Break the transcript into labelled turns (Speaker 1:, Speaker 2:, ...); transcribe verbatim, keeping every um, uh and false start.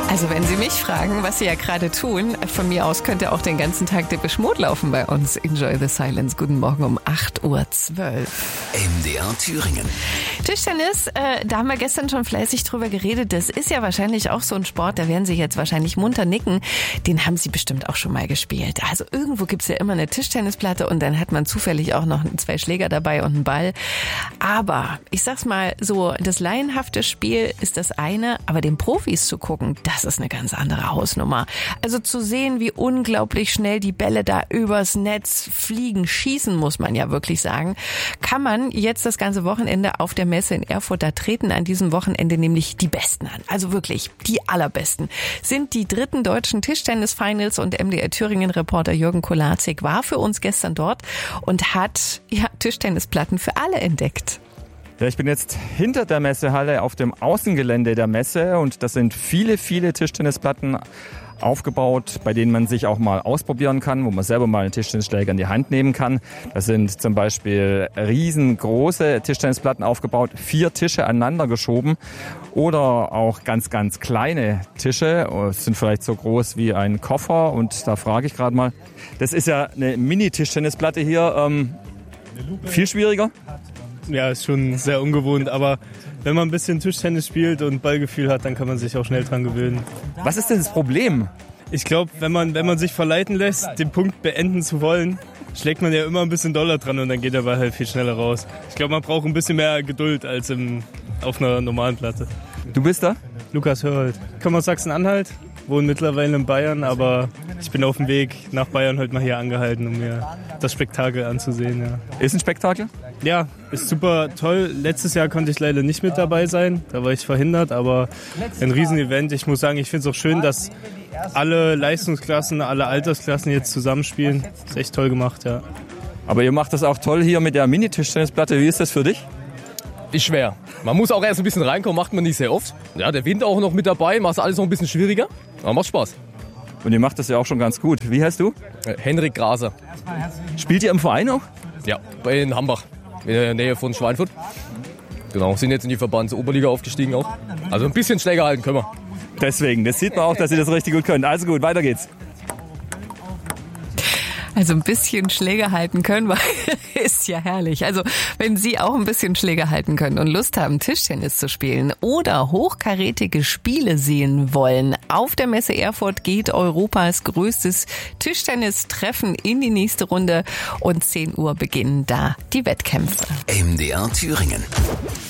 Speaker 1: Also wenn Sie mich fragen, was Sie ja gerade tun, von mir aus könnte auch den ganzen Tag Depeche Mode laufen bei uns. Enjoy the Silence. Guten Morgen um acht Uhr zwölf.
Speaker 2: M D R Thüringen.
Speaker 1: Tischtennis, äh, da haben wir gestern schon fleißig drüber geredet. Das ist ja wahrscheinlich auch so ein Sport, da werden Sie jetzt wahrscheinlich munter nicken. Den haben Sie bestimmt auch schon mal gespielt. Also irgendwo gibt's ja immer eine Tischtennisplatte und dann hat man zufällig auch noch zwei Schläger dabei und einen Ball. Aber ich sag's mal so, das laienhafte Spiel ist das eine, aber den Profis zu gucken, das ist eine ganz andere Hausnummer. Also zu sehen, wie unglaublich schnell die Bälle da übers Netz fliegen, schießen, muss man ja wirklich sagen, kann man jetzt das ganze Wochenende auf der Messe in Erfurt, da treten an diesem Wochenende nämlich die Besten an. Also wirklich, die allerbesten. Sind die dritten deutschen Tischtennis-Finals und M D R Thüringen-Reporter Jürgen Kolarzig war für uns gestern dort und hat ja Tischtennisplatten für alle entdeckt.
Speaker 3: Ja, ich bin jetzt hinter der Messehalle auf dem Außengelände der Messe und das sind viele, viele Tischtennisplatten aufgebaut, bei denen man sich auch mal ausprobieren kann, wo man selber mal einen Tischtennisschläger in die Hand nehmen kann. Das sind zum Beispiel riesengroße Tischtennisplatten aufgebaut, vier Tische aneinander geschoben oder auch ganz, ganz kleine Tische. Das sind vielleicht so groß wie ein Koffer und da frage ich gerade mal, das ist ja eine Mini-Tischtennisplatte hier, ähm, viel schwieriger?
Speaker 4: Ja, ist schon sehr ungewohnt, aber wenn man ein bisschen Tischtennis spielt und Ballgefühl hat, dann kann man sich auch schnell dran gewöhnen.
Speaker 3: Was ist denn das Problem?
Speaker 4: Ich glaube, wenn man, wenn man sich verleiten lässt, den Punkt beenden zu wollen, schlägt man ja immer ein bisschen doller dran und dann geht der Ball halt viel schneller raus. Ich glaube, man braucht ein bisschen mehr Geduld als im, auf einer normalen Platte.
Speaker 3: Du bist da?
Speaker 4: Lukas Hörhold. Ich komme aus Sachsen-Anhalt, wohne mittlerweile in Bayern, aber ich bin auf dem Weg nach Bayern heute mal hier angehalten, um mir das Spektakel anzusehen. Ja.
Speaker 3: Ist ein Spektakel?
Speaker 4: Ja, ist super toll. Letztes Jahr konnte ich leider nicht mit dabei sein, da war ich verhindert, aber ein Riesenevent. Ich muss sagen, ich finde es auch schön, dass alle Leistungsklassen, alle Altersklassen jetzt zusammenspielen. Ist echt toll gemacht, ja.
Speaker 3: Aber ihr macht das auch toll hier mit der Mini-Tischtennisplatte. Wie ist das für dich?
Speaker 5: Ist schwer. Man muss auch erst ein bisschen reinkommen, macht man nicht sehr oft. Ja, der Wind auch noch mit dabei, macht alles noch ein bisschen schwieriger, aber macht Spaß.
Speaker 3: Und ihr macht das ja auch schon ganz gut. Wie heißt du?
Speaker 5: Äh, Henrik Graser.
Speaker 3: Spielt ihr im Verein auch?
Speaker 5: Ja, in Hambach, in der Nähe von Schweinfurt. Genau, sind jetzt in die Verbandsoberliga aufgestiegen auch. Also ein bisschen Schläger halten können wir.
Speaker 3: Deswegen, das sieht man auch, dass ihr das richtig gut könnt. Also gut, weiter geht's.
Speaker 1: Also ein bisschen Schläger halten können, ist ja herrlich. Also wenn Sie auch ein bisschen Schläger halten können und Lust haben, Tischtennis zu spielen oder hochkarätige Spiele sehen wollen, auf der Messe Erfurt geht Europas größtes Tischtennis-Treffen in die nächste Runde und zehn Uhr beginnen da die Wettkämpfe.
Speaker 2: M D R Thüringen.